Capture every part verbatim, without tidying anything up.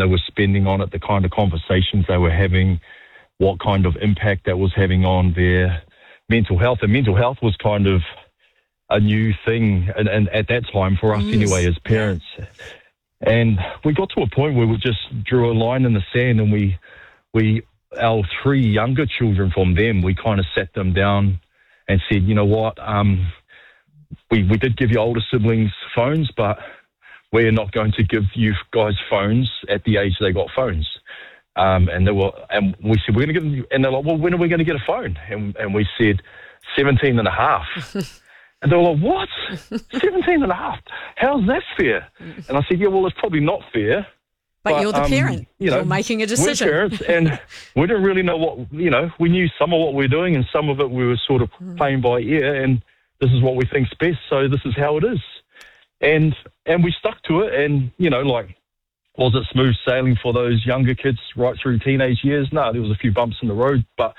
they were spending on it, the kind of conversations they were having, what kind of impact that was having on their mental health. And mental health was kind of a new thing, and, and at that time for us yes. anyway as parents. Yeah. And we got to a point where we just drew a line in the sand, and we, we, our three younger children from them, we kind of sat them down and said, you know what, um, we, we did give your older siblings phones, but we're not going to give you guys phones at the age they got phones. Um, and they were, and we said, we're going to give them, and they're like, well, when are we going to get a phone? And, and we said, seventeen and a half. And they were like, what? seventeen and a half? How's that fair? And I said, yeah, well, it's probably not fair. But, but you're the um, parent. You know, you're making a decision. We're parents, and we didn't really know what, you know, we knew some of what we were doing, and some of it we were sort of mm. playing by ear, and this is what we think's best, so this is how it is. And and we stuck to it, and, you know, like, was it smooth sailing for those younger kids right through teenage years? No, there was a few bumps in the road, but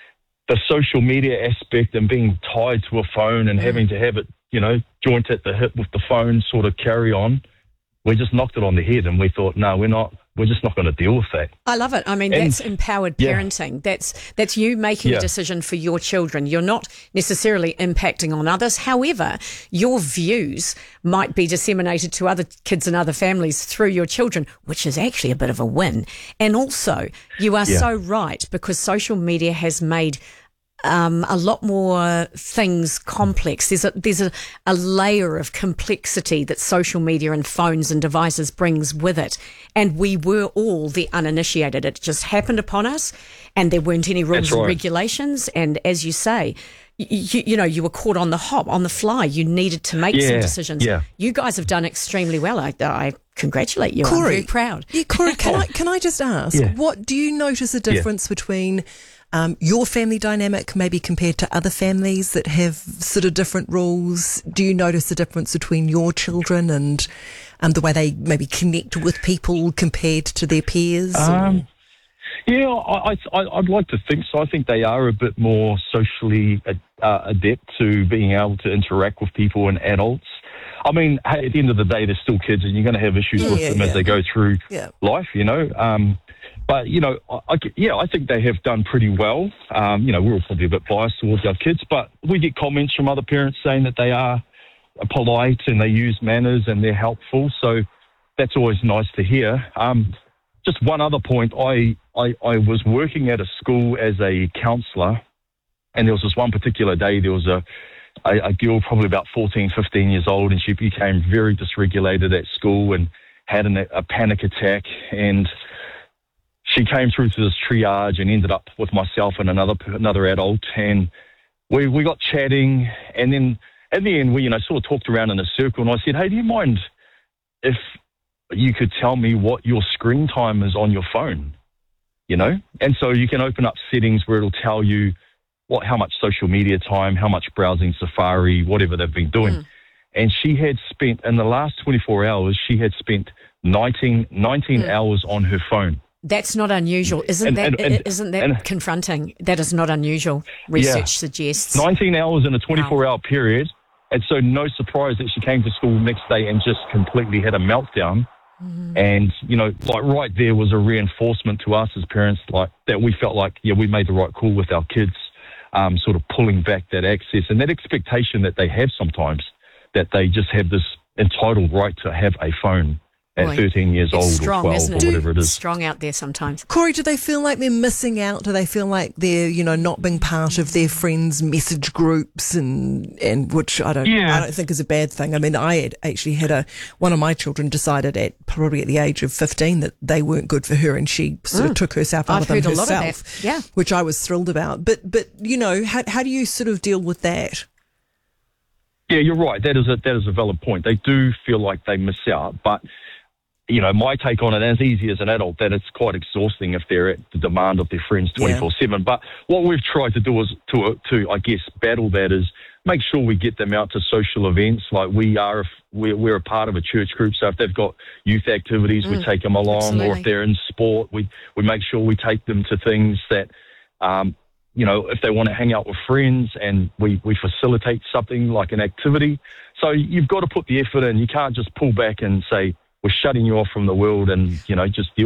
the social media aspect and being tied to a phone and mm. having to have it, you know, joint at the hip with the phone sort of carry on, we just knocked it on the head, and we thought, no, we're not, we're just not going to deal with that. I love it. I mean, and, that's empowered parenting. Yeah. That's that's you making yeah. a decision for your children. You're not necessarily impacting on others. However, your views might be disseminated to other kids and other families through your children, which is actually a bit of a win. And also, you are yeah. so right, because social media has made Um, a lot more things complex. There's a there's a, a layer of complexity that social media and phones and devices brings with it. And we were all the uninitiated. It just happened upon us, and there weren't any rules right. and regulations. And as you say, you, you know, you were caught on the hop, on the fly. You needed to make yeah, some decisions. Yeah. You guys have done extremely well. I, I congratulate you. Corey, I'm very proud. Yeah, Corey, can I can I just ask, yeah. what do you notice a difference yeah. between Um, your family dynamic maybe compared to other families that have sort of different rules? Do you notice the difference between your children and um, the way they maybe connect with people compared to their peers? Um, yeah, I, I, I'd like to think so. I think they are a bit more socially uh, adept to being able to interact with people and adults. I mean, hey, at the end of the day, they're still kids, and you're going to have issues yeah, with yeah, them yeah. as they go through yeah. life, you know. Um, But, you know, I, I, yeah, I think they have done pretty well. Um, you know, we're all probably a bit biased towards our kids, but we get comments from other parents saying that they are polite and they use manners and they're helpful. So that's always nice to hear. Um, just one other point, I, I, I was working at a school as a counsellor, and there was this one particular day, there was a, a, a girl probably about fourteen, fifteen years old, and she became very dysregulated at school and had an, a panic attack, and she came through to this triage and ended up with myself and another another adult, and we we got chatting, and then at the end we you know sort of talked around in a circle, and I said, hey, do you mind if you could tell me what your screen time is on your phone, you know? And so you can open up settings where it'll tell you what how much social media time, how much browsing Safari, whatever they've been doing. Mm. And she had spent, in the last twenty-four hours, she had spent nineteen, nineteen mm. hours on her phone. That's not unusual, isn't and, that? and, and, isn't that and, confronting? That is not unusual. Research yeah, suggests nineteen hours in a twenty-four wow. hour period, and so no surprise that she came to school the next day and just completely had a meltdown. Mm. And you know, like right there was a reinforcement to us as parents, like that we felt like yeah, we made the right call with our kids, um, sort of pulling back that access and that expectation that they have sometimes, that they just have this entitled right to have a phone at Boy, thirteen years old strong, or twelve or whatever it is. Strong out there sometimes. Corey, do they feel like they're missing out? Do they feel like they're, you know, not being part of their friends' message groups, and and which I don't, yeah. I don't think is a bad thing. I mean, I had actually had a one of my children decided at probably at the age of fifteen that they weren't good for her, and she sort mm. of took herself out I've of them heard herself, a lot of that. Yeah, which I was thrilled about. But but you know, how how do you sort of deal with that? Yeah, you're right. That is a that is a valid point. They do feel like they miss out, but. You know, my take on it, as easy as an adult, that it's quite exhausting if they're at the demand of their friends twenty-four seven. Yeah. But what we've tried to do is to, to, I guess, battle that is make sure we get them out to social events. Like we are, we're, we're a part of a church group. So if they've got youth activities, mm, we take them along. Absolutely. Or if they're in sport, we, we make sure we take them to things that, um, you know, if they want to hang out with friends, and we, we facilitate something like an activity. So you've got to put the effort in. You can't just pull back and say, we're shutting you off from the world and, you know, just deal